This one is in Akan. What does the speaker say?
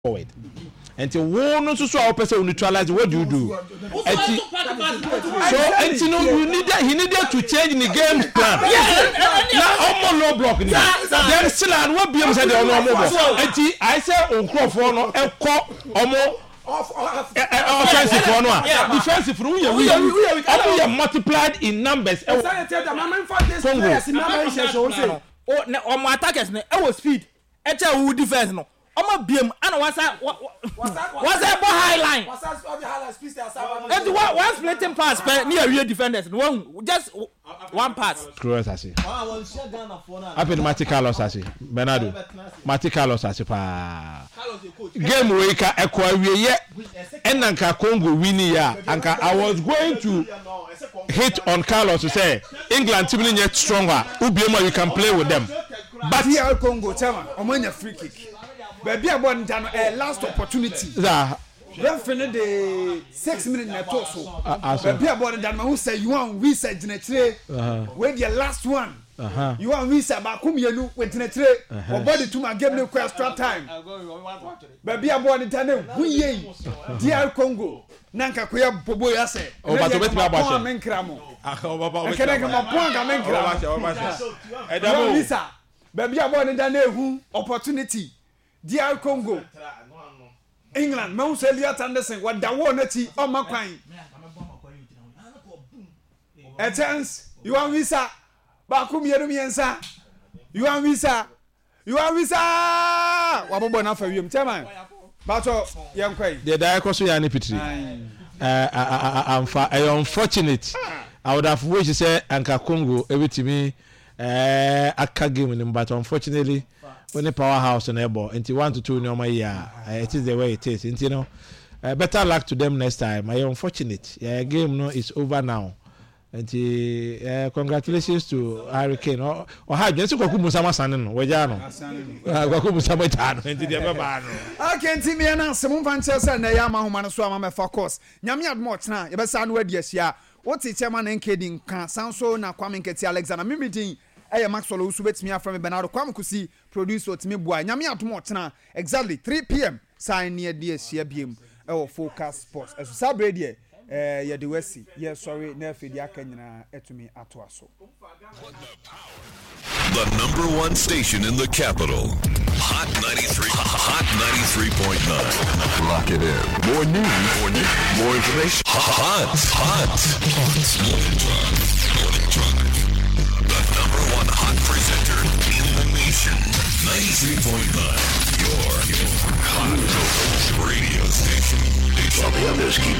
forward. Until one no so our person neutralize, what do you do? So he needed to change the game plan. Now almost low block. Then still and what BM said on I say on crop for no and call almost offensive for no defensive we are multiplied in numbers. Oh, my attackers no speed. Echa who defense no. Omo BM and what's that high line? And one splitting pass near real defenders. One just one pass. Cross asi. Happy Mati Carlos asi. Bernardo. Mati Carlos asi pa. Game we ka ekwa wiye enanka Congo winning ya. Anka I was going to hit on Carlos to say England team ni stronger. UBM you can play with them. But here Congo chama omanya free kick. Baby abon dan last opportunity. Referee the 6 minutes na talk so. Baby abon dan who say you want we say genetire. When the last one. You want we say ba kum yenu we genetire. Body to my game no extra time. Baby abon dan who ye. DR Congo. Nanka koya bobo ya say. O ba to bet me abashe. Menkra mo. Akere ka ma point ka menkra. Edamo visa. Baby abon dan ehu opportunity. DR Congo England me say Elliot Anderson what da won ati o makwan a chance you want visa ba kum yeru miensa you want visa wa bobo na fa wiem chairman ba to yankwai the director so ya ni pitri unfortunate I would have wished say Anka Congo everything aka game in but unfortunately when the powerhouse and able into 1 to 2 normal year it is the way it is you know better luck to them next time. I am unfortunate game no is over now and congratulations to Hurricane or how just Kwaku Musama Sanin Wajano Kwaku Musama Tano and the Baba I can see me and some Manchester and Yama Humanaswama for course Nyami much now you better word yes ya what's it chairman and kidding can sound so na Kwame Nketi Alexander Mimiting Maxwell who bet me from Bernardo Kwame Kusi producer to me boy nyame atomo tena exactly 3 p.m. sign near DSC BM Focus Sports as sabre there ya the West yeah sorry na fe dia kan nyina etumi ato aso the number 1 station in the capital Hot 93.9 lock it in more news more information hot the number 1 hot presenter in the nation. 93.9, your hot radio station. While the others keep